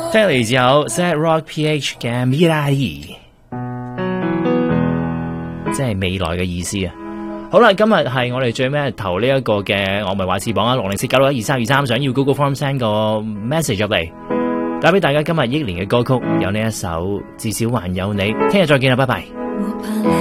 聽嚟就有 Set Rock PH 嘅 Mirai， 即係未來嘅意思啊！好啦，今日係我哋最尾投呢一個嘅我咪話事榜啊，604961232，想要 Google Form send 個 message 入嚟，打俾大家今日憶年嘅歌曲，有呢一首至少還有你，聽日再見啦，拜拜。